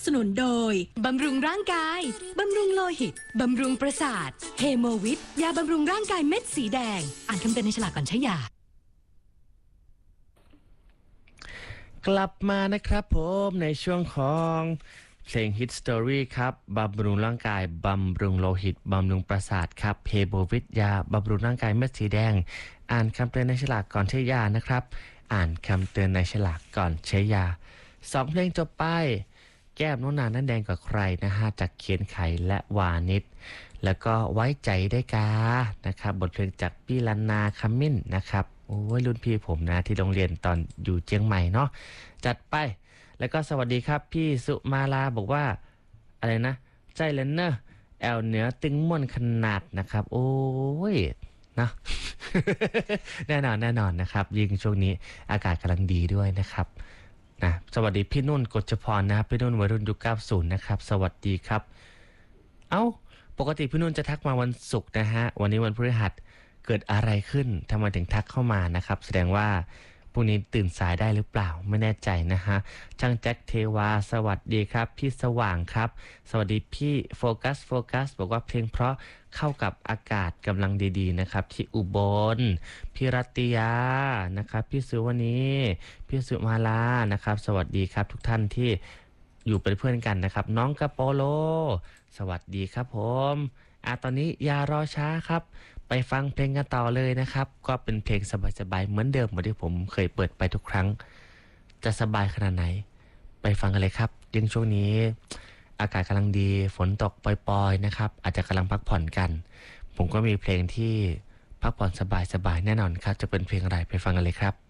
สนุนโดยบำรุงร่างกายบำรุงโลหิตบำรุงประสาทเฮโมวิทยาบำรุงร่างกายเม็ดสีแดงอ่านคำเตือนในฉลากก่อนใช้ยากลับมานะครับผมในช่วงของเพลง Hit Story ครับบำรุงร่างกายบำรุงโลหิตบำรุงประสาทครับเฮโบวิทยาบำรุงร่างกายเม็ดสีแดงอ่านคำเตือนในฉลากก่อนใช้ยานะครับอ่านคำเตือนในฉลากก่อนใช้ยา2เพลงจบไปแก้มน้องนานนั่นแดงกว่าใครนะฮะจากเขียนไขและวานิชแล้วก็ไว้ใจได้กานะครับบทเพลงจากพี่ลันนาคำมิ้นนะครับโอ้ยรุ่นพี่ผมนะที่โรงเรียนตอนอยู่เชียงใหม่เนาะจัดไปแล้วก็สวัสดีครับพี่สุมาลาบอกว่าอะไรนะใจเลนเนอร์แอลเหนือตึงม่วนขนาดนะครับโอ้ยนะ แน่นอนนะครับยิ่งช่วงนี้อากาศกำลังดีด้วยนะครับนะสวัสดีพี่นุ่นกฎจพรนะครับพี่นุ่นวัยรุ่นยุค90นะครับสวัสดีครับปกติพี่นุ่นจะทักมาวันศุกร์นะฮะวันนี้วันพฤหัสเกิดอะไรขึ้นทำไมถึงทักเข้ามานะครับแสดงว่าพรุ่งนี้ตื่นสายได้หรือเปล่าไม่แน่ใจนะฮะช่างแจ็คเทวาสวัสดีครับพี่สว่างครับสวัสดีพี่โฟกัสบอกว่าเพลงเพราะเข้ากับอากาศกำลังดีๆนะครับที่อุบลพี่รัตยานะครับพี่สุวรรณีพี่สุมาลานะครับสวัสดีครับทุกท่านที่อยู่เป็นเพื่อนกันนะครับน้องกระโปโลสวัสดีครับผมตอนนี้อย่ารอช้าครับไปฟังเพลงกันต่อเลยนะครับก็เป็นเพลงสบายๆเหมือนเดิมเหมือนที่ผมเคยเปิดไปทุกครั้งจะสบายขนาดไหนไปฟังกันเลยครับยังช่วงนี้อากาศกำลังดีฝนตกปล่อยๆนะครับอาจจะกำลังพักผ่อนกันผมก็มีเพลงที่พักผ่อนสบายๆแน่นอนครับจะเป็นเพลงอะไรไปฟังกันเลยครับ